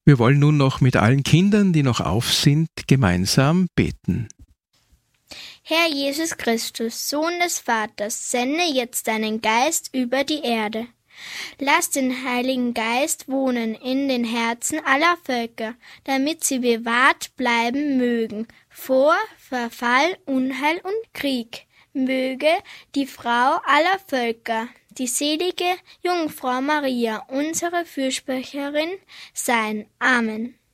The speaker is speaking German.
Wir wollen nun noch mit allen Kindern, die noch auf sind, gemeinsam beten. Herr Jesus Christus, Sohn des Vaters, sende jetzt deinen Geist über die Erde. Lass den Heiligen Geist wohnen in den Herzen aller Völker, damit sie bewahrt bleiben mögen vor Verfall, Unheil und Krieg. Möge die Frau aller Völker, die selige Jungfrau Maria, unsere Fürsprecherin sein. Amen.